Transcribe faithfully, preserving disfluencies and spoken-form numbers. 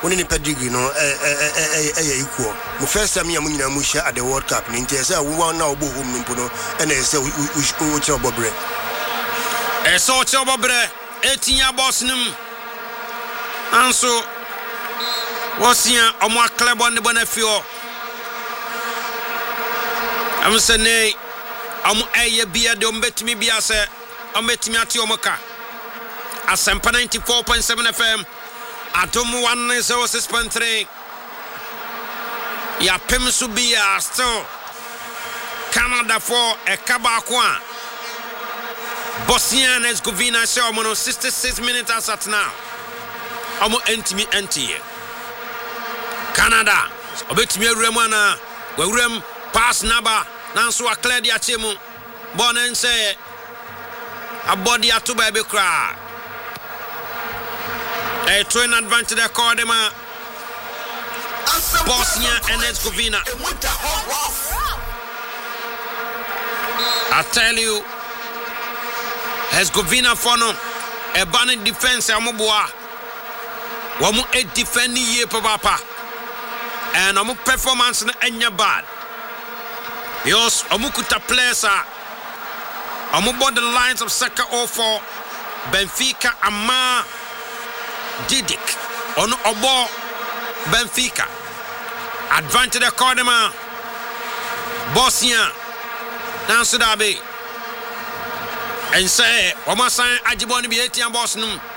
Oni ni pedigree no eh eh eh eh equal. Mo first time ya mo nyina mo share at the World Cup ni nti say wo na obo home no mpo no e na say wo che obobre. E so che obobre etinya boss nim. Anso wosia omo aklebo ne bonafio. Am se ne am eye bia de ombetimi bia se ombetimi ati omoka. Asempa ninety-four point seven F M. Atom one oh six point three. Ya pem so bia still Canada for a kabakwa. Bosnia and Herzegovina show mono sixty-six minutes as at now. Amo entimi enti. Canada obetimi awuramana wawuram pass naba nanso akla dia chemu bonen say abodi atoba be kra. A twin advantage Academa Bosnia and Herzegovina. I tell you, Herzegovina for no a banning defense amuboa. Wamu a defending ye papa. And amu performance na enya bad. Yos amukuta players are amu board the lines of Saka oh four Benfica ama Didik on Obo Benfica. Advantage Academa Bosnia Nansudabe. And say, Omasan Ajiboni be eighteen Bosnum.